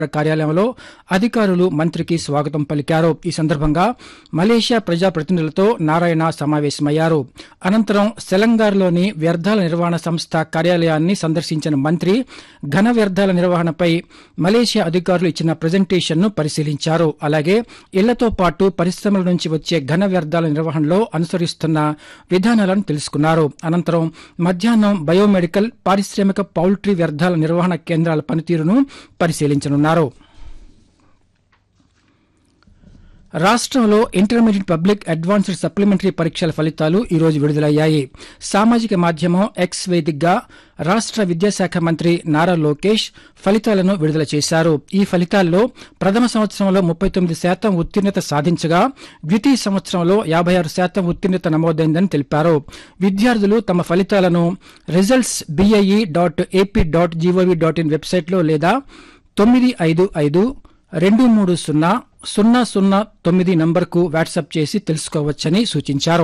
కార్యాలయంలో అధికారులు మంత్రికి స్వాగతం పలికారు. ఈ సందర్భంగా మలేషియా ప్రజాప్రతినిధులతో నారాయణ సమావేశమయ్యారు. అనంతరం సెలంగార్లోని వ్యర్థాల నిర్వహణ సంస్థ కార్యాలయాన్ని సందర్శించిన మంత్రి ఘన వ్యర్థాల నిర్వహణపై మలేషియా అధికారులు ఇచ్చిన ప్రజెంటేషన్ను పరిశీలించారు. అలాగే ఇళ్లతో పాటు పరిశ్రమల నుంచి వచ్చే ఘన వ్యర్థాల నిర్వహణలో అనుసరిస్తున్న విధానాలను తెలుసుకున్నారు. అనంతరం మధ్యాహ్నం బయోమెడికల్, పారిశ్రామిక, పౌల్ట్రీ వ్యర్థాల నిర్వహణ కేంద్రాల పనితీరును పరిశీలించనున్నారు. రాష్ట్రంలో ఇంటర్మీడియట్ పబ్లిక్ అడ్వాన్స్డ్ సప్లిమెంటరీ పరీక్షల ఫలితాలు ఈ రోజు విడుదలయ్యాయి. సామాజిక మాధ్యమం ఎక్స్ వేదికగా రాష్ట్ర విద్యాశాఖ మంత్రి నారా లోకేష్ ఫలితాలను విడుదల చేశారు. ఈ ఫలితాల్లో ప్రథమ సంవత్సరంలో 39% ఉత్తీర్ణత సాధించగా ద్వితీయ సంవత్సరంలో 56% ఉత్తీర్ణత నమోదైందని తెలిపారు. విద్యార్థులు తమ ఫలితాలను results.be.ap.gov.in వెబ్సైట్లో లేదా 9552300009 నంబర్కు వాట్సాప్ చేసి తెలుసుకోవచ్చని సూచించారు.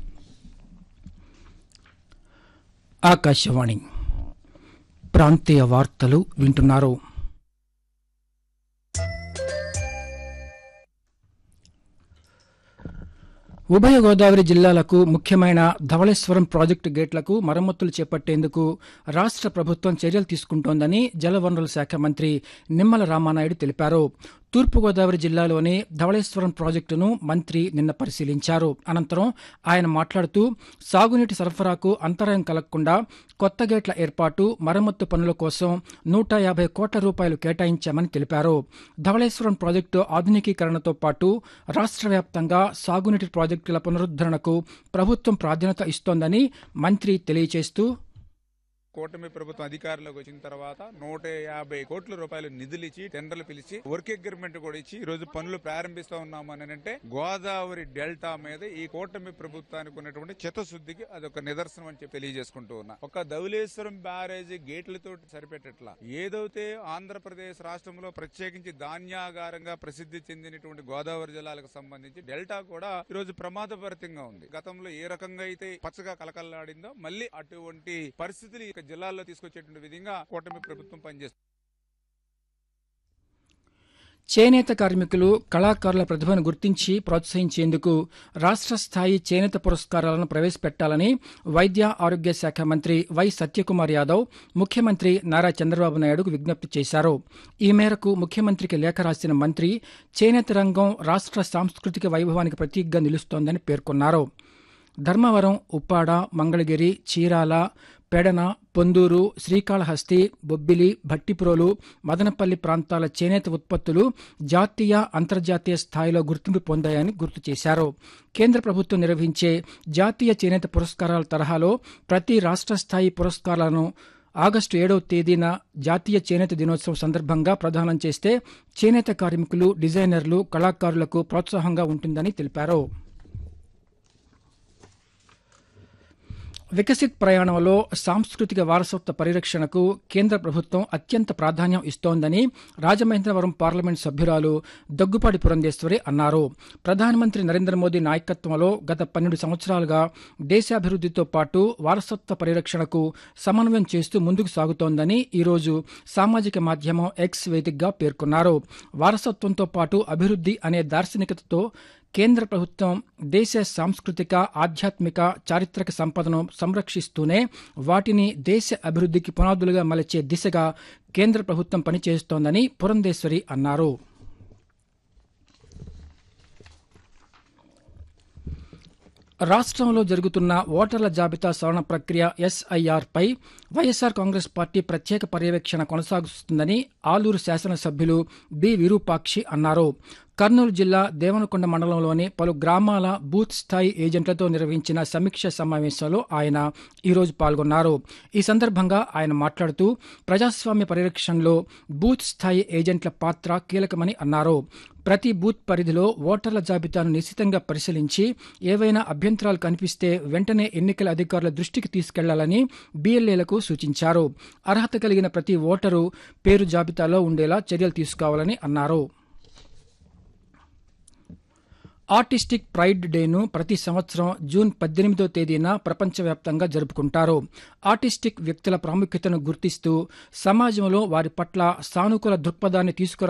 ఆకాశవాణి ప్రాంతీయ వార్తలు వింటున్నారు. ఉభయ గోదావరి జిల్లాలకు ముఖ్యమైన ధవళేశ్వరం ప్రాజెక్టు గేట్లకు మరమ్మతులు చేపట్టేందుకు రాష్ట్ర ప్రభుత్వం చర్యలు తీసుకుంటోందని జలవనరుల శాఖ మంత్రి నిమ్మల రామానాయుడు తెలిపారు. తూర్పుగోదావరి జిల్లాలోని ధవళేశ్వరం ప్రాజెక్టును మంత్రి నిన్న పరిశీలించారు. అనంతరం ఆయన మాట్లాడుతూ సాగునీటి సరఫరాకు అంతరాయం కలగకుండా కొత్త గేట్ల ఏర్పాటు, మరమ్మత్తు పనుల కోసం 150 కోట్ల రూపాయలు కేటాయించామని తెలిపారు. ధవళేశ్వరం ప్రాజెక్టు ఆధునికీకరణతో పాటు రాష్ట్ర వ్యాప్తంగా సాగునీటి ప్రాజెక్టుల పునరుద్దరణకు ప్రభుత్వం ప్రాధాన్యత ఇస్తోందని మంత్రి తెలియజేస్తూ, కూటమి ప్రభుత్వం అధికారంలోకి వచ్చిన తర్వాత 150 కోట్ల రూపాయలు నిధులు ఇచ్చి టెండర్లు పిలిచి వర్క్ అగ్రిమెంట్ కూడా ఇచ్చి ఈ రోజు పనులు ప్రారంభిస్తా ఉన్నామని అంటే గోదావరి డెల్టా మీద ఈ కూటమి ప్రభుత్వానికి ఉన్నటువంటి చిత్తశుద్ధికి అదొక నిదర్శనం అని చెప్పి తెలియజేసుకుంటూ ఉన్నా. ఒక ధవళేశ్వరం బ్యారేజీ గేట్లతో సరిపెట్టట్లా ఏదైతే ఆంధ్రప్రదేశ్ రాష్ట్రంలో ప్రత్యేకించి ధాన్యాగారంగా ప్రసిద్ధి చెందినటువంటి గోదావరి జిల్లాలకు సంబంధించి డెల్టా కూడా ఈ రోజు ప్రమాదభరితంగా ఉంది. గతంలో ఏ రకంగా అయితే పచ్చగా కలకల్లాడిందో మళ్ళీ అటువంటి పరిస్థితులు జిల్లాల్లో తీసుకొచ్చేటువంటి విధంగా కూటమి ప్రభుత్వం పనిచేస్తుంది. చేనేత కార్మికులు, కళాకారుల ప్రతిభను గుర్తించి ప్రోత్సహించేందుకు రాష్ట్ర స్థాయి చేనేత పురస్కారాలను ప్రవేశపెట్టాలని వైద్య ఆరోగ్య శాఖ మంత్రి వై సత్యకుమార్ యాదవ్ ముఖ్యమంత్రి నారా చంద్రబాబు నాయుడుకు విజ్ఞప్తి చేశారు. ఈ మేరకు ముఖ్యమంత్రికి లేఖ రాసిన మంత్రి చేనేత రంగం రాష్ట్ర సాంస్కృతిక వైభవానికి ప్రతీకగా నిలుస్తోందని పేర్కొన్నారు. ధర్మవరం, ఉప్పాడ, మంగళగిరి, చీరాల, పెడన, పొందూరు, శ్రీకాళహస్తి, బొబ్బిలి, భట్టిప్రోలు, మదనపల్లి ప్రాంతాల చేనేత ఉత్పత్తులు జాతీయ, అంతర్జాతీయ స్థాయిలో గుర్తింపు పొందాయని గుర్తు చేశారు. కేంద్ర ప్రభుత్వం నిర్వహించే జాతీయ చేనేత పురస్కారాల తరహాలో ప్రతి రాష్ట్ర స్థాయి పురస్కారాలను ఆగస్టు 7వ తేదీన జాతీయ చేనేత దినోత్సవం సందర్భంగా ప్రదానం చేస్తే చేనేత కార్మికులు, డిజైనర్లు, కళాకారులకు ప్రోత్సాహంగా ఉంటుందని తెలిపారు. వికసిత్ ప్రయాణంలో సాంస్కృతిక వారసత్వ పరిరక్షణకు కేంద్ర ప్రభుత్వం అత్యంత ప్రాధాన్యం ఇస్తోందని రాజమహేంద్రవరం పార్లమెంట్ సభ్యురాలు దగ్గుపాటి పురంధేశ్వరి అన్నారు. ప్రధానమంత్రి నరేంద్ర మోదీ నాయకత్వంలో గత 12 సంవత్సరాలుగా దేశాభివృద్దితో పాటు వారసత్వ పరిరక్షణకు సమన్వయం చేస్తూ ముందుకు సాగుతోందని ఈరోజు సామాజిక మాధ్యమం ఎక్స్ వేదికగా పేర్కొన్నారు. వారసత్వంతో పాటు అభివృద్ది అనే దార్శనికతతో కేంద్ర ప్రభుత్వం దేశ సాంస్కృతిక, ఆధ్యాత్మిక, చారిత్రక సంపదను సంరక్షిస్తూనే వాటిని దేశ అభివృద్దికి పునాదులుగా మలచే దిశగా కేంద్ర ప్రభుత్వం పనిచేస్తోందని పురంధేశ్వరి అన్నారు. రాష్ట్రంలో జరుగుతున్న ఓటర్ల జాబితా సవరణ ప్రక్రియ ఎస్ఐఆర్ పై వైఎస్సార్ కాంగ్రెస్ పార్టీ ప్రత్యేక పర్యవేక్షణ కొనసాగిస్తుందని ఆలూరు శాసనసభ్యులు బి విరూపాక్షి అన్నారు. కర్నూలు జిల్లా దేవనకొండ మండలంలోని పలు గ్రామాల బూత్ స్థాయి ఏజెంట్లతో నిర్వహించిన సమీక్ష సమావేశంలో ఆయన ఈరోజు పాల్గొన్నారు. ఈ సందర్భంగా ఆయన మాట్లాడుతూ ప్రజాస్వామ్య పరిరక్షణలో బూత్ స్థాయి ఏజెంట్ల పాత్ర కీలకమని అన్నారు. ప్రతి బూత్ పరిధిలో ఓటర్ల జాబితాను నిశితంగా పరిశీలించి ఏవైనా అభ్యంతరాలు కనిపిస్తే వెంటనే ఎన్నికల అధికారుల దృష్టికి తీసుకెళ్లాలని బీఎల్ఏలకు సూచించారు. అర్హత కలిగిన ప్రతి ఓటరు పేరు జాబితాలో ఉండేలా చర్యలు తీసుకోవాలని అన్నారు. ఆర్టిస్టిక్ ప్రైడ్ డేను ప్రతి సంవత్సరం జూన్ 18వ తేదీన ప్రపంచవ్యాప్తంగా జరుపుకుంటారు. ఆర్టిస్టిక్ వ్యక్తుల ప్రాముఖ్యతను గుర్తిస్తూ సమాజంలో వారి పట్ల సానుకూల దృక్పథాన్ని